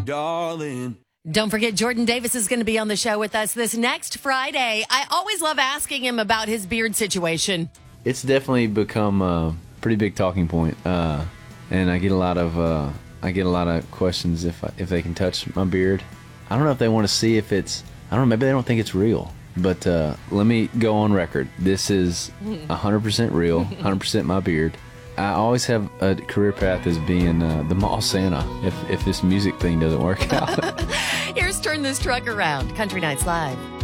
darling. Don't forget, Jordan Davis is going to be on the show with us this next Friday. I always love asking him about his beard situation. It's definitely become a pretty big talking point, and I get a lot of questions if they can touch my beard. I don't know if they want to see if it's. I don't know. Maybe they don't think it's real. But let me go on record. This is 100% real, 100% my beard. I always have a career path as being the mall Santa if this music thing doesn't work out. Here's Turn This Truck Around, Country Nights Live.